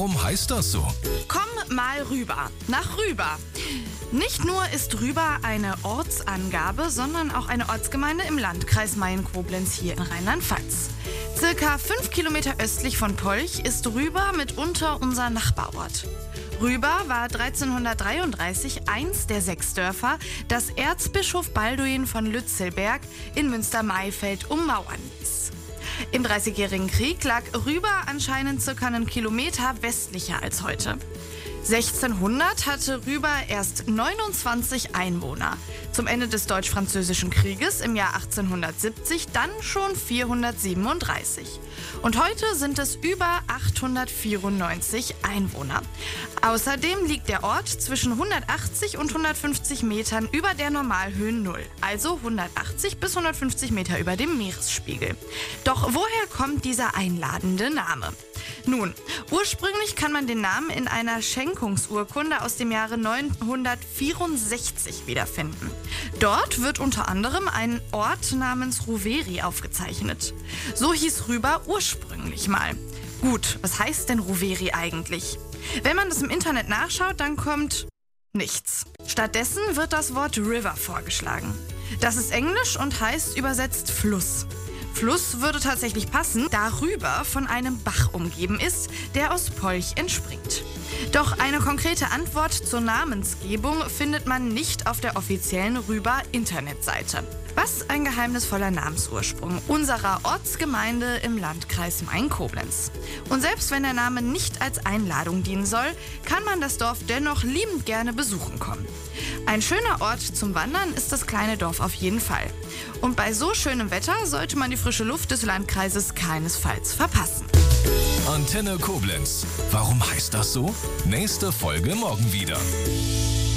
Warum heißt das so? Komm mal rüber. Nach Rüber. Nicht nur ist Rüber eine Ortsangabe, sondern auch eine Ortsgemeinde im Landkreis Mayen-Koblenz hier in Rheinland-Pfalz. Circa 5 Kilometer östlich von Polch ist Rüber mitunter unser Nachbarort. Rüber war 1333 eins der 6 Dörfer, das Erzbischof Balduin von Lützelberg in Münster-Maifeld ummauern ließ. Im Dreißigjährigen Krieg lag Rüber anscheinend circa einen Kilometer westlicher als heute. 1600 hatte Rüber erst 29 Einwohner. Zum Ende des Deutsch-Französischen Krieges im Jahr 1870 dann schon 437. Und heute sind es über 894 Einwohner. Außerdem liegt der Ort zwischen 180 und 150 Metern über der Normalhöhen Null, also 180 bis 150 Meter über dem Meeresspiegel. Doch woher kommt dieser einladende Name? Nun, ursprünglich kann man den Namen in einer Schenkungsurkunde aus dem Jahre 964 wiederfinden. Dort wird unter anderem ein Ort namens Roveri aufgezeichnet. So hieß Rüber ursprünglich mal. Gut, was heißt denn Roveri eigentlich? Wenn man das im Internet nachschaut, dann kommt nichts. Stattdessen wird das Wort River vorgeschlagen. Das ist Englisch und heißt übersetzt Fluss. Fluss würde tatsächlich passen, da Rüber von einem Bach umgeben ist, der aus Polch entspringt. Doch eine konkrete Antwort zur Namensgebung findet man nicht auf der offiziellen Rüber-Internetseite. Was ein geheimnisvoller Namensursprung unserer Ortsgemeinde im Landkreis Mayen-Koblenz. Und selbst wenn der Name nicht als Einladung dienen soll, kann man das Dorf dennoch liebend gerne besuchen kommen. Ein schöner Ort zum Wandern ist das kleine Dorf auf jeden Fall. Und bei so schönem Wetter sollte man die frische Luft des Landkreises keinesfalls verpassen. Antenne Koblenz. Warum heißt das so? Nächste Folge morgen wieder.